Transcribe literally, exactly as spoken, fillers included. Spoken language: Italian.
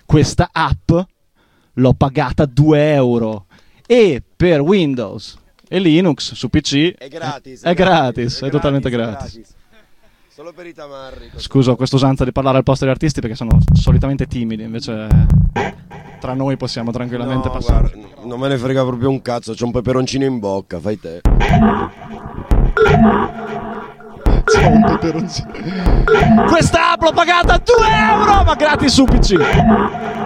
questa app l'ho pagata due euro e per Windows e Linux su P C è gratis, è, è, gratis, è, è, è totalmente gratis, gratis. Solo per i tamarri. Scusa questa usanza di parlare al posto degli artisti perché sono solitamente timidi, invece tra noi possiamo tranquillamente no, passare. Guarda, non me ne frega proprio un cazzo, c'ho un peperoncino in bocca, fai te. C'ho un peperoncino. Questa app l'ho pagata due euro ma gratis su P C.